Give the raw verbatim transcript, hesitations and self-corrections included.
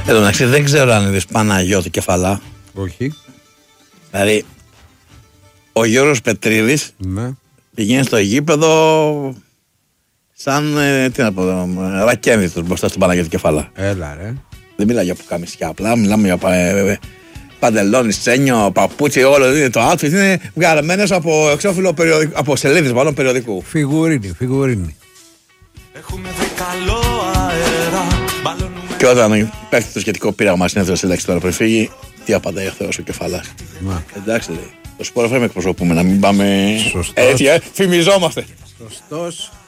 Εν τω μεταξύ δεν ξέρω αν είδες Παναγιώτη Κεφαλά. Όχι. Δηλαδή, ο Γιώργος Πετρίδης Ναι. πηγαίνει στο γήπεδο σαν, ε, τι να πω, ε, ρακένδυτος μπροστά στον Παναγιώτη Κεφαλά. Έλα ρε. Δεν μιλάει για πουκαμισιά, απλά μιλάμε για πα, ε, ε, παντελόνι, σένιο, παπούτσι, όλο είναι το outfit είναι βγαλμένος από εξώφυλλο περιοδικού, από σελίδες μάλλον περιοδικού. Φιγουρίνη, φιγουρίνη. Και όταν πέφτει το σχετικό πείραγμα συνέδριο σύνταξη τώρα πριν φύγει, τι απαντάει ο Θεός ο Κεφαλάς. Μα. Εντάξει λέει. Το σπόρο φέρουμε εκπροσωπούμε, να μην πάμε. Σωστός. Έτσι, ε, φημιζόμαστε. Σωστός.